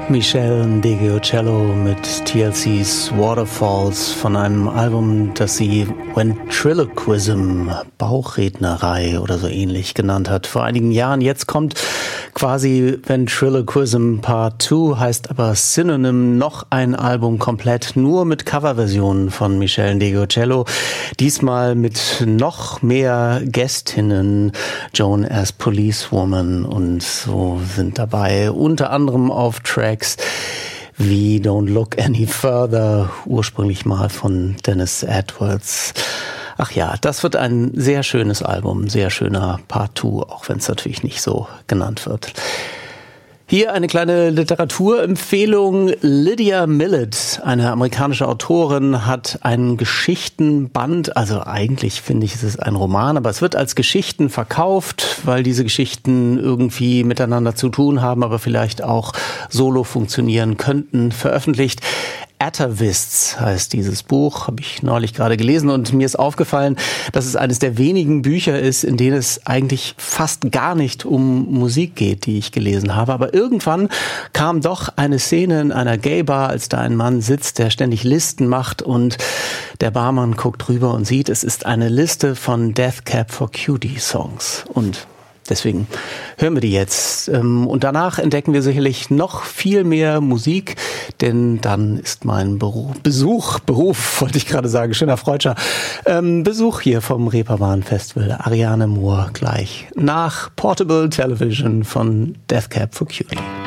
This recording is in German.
Meshell Ndegeocello mit TLC's Waterfalls von einem Album, das sie Ventriloquism, Bauchrednerei oder so ähnlich genannt hat, vor einigen Jahren. Jetzt kommt quasi Ventriloquism Part 2, heißt aber Synonym, noch ein Album komplett nur mit Coverversionen von Meshell Ndegeocello, diesmal mit noch mehr Gästinnen, Joan as Policewoman und so sind dabei, unter anderem auf Tracks wie Don't Look Any Further, ursprünglich mal von Dennis Edwards. Ach ja, das wird ein sehr schönes Album, sehr schöner Part 2, auch wenn es natürlich nicht so genannt wird. Hier eine kleine Literaturempfehlung. Lydia Millett, eine amerikanische Autorin, hat einen Geschichtenband, also eigentlich finde ich, es ist ein Roman, aber es wird als Geschichten verkauft, weil diese Geschichten irgendwie miteinander zu tun haben, aber vielleicht auch solo funktionieren könnten, veröffentlicht. Atavists heißt dieses Buch, habe ich neulich gerade gelesen und mir ist aufgefallen, dass es eines der wenigen Bücher ist, in denen es eigentlich fast gar nicht um Musik geht, die ich gelesen habe. Aber irgendwann kam doch eine Szene in einer Gay-Bar, als da ein Mann sitzt, der ständig Listen macht und der Barmann guckt rüber und sieht, es ist eine Liste von Death Cab for Cutie Songs und deswegen hören wir die jetzt. Und danach entdecken wir sicherlich noch viel mehr Musik, denn dann ist mein Beruf, wollte ich gerade sagen, schöner Freudscher, Besuch hier vom Reeperbahn Festival. Ariane Moore gleich nach Portable Television von Death Cab for Cutie.